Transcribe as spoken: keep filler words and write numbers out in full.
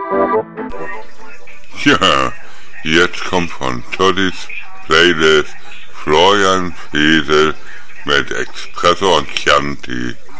Ja, jetzt kommt von Toddy's Playlist Florian Fesel mit Espresso und Chianti.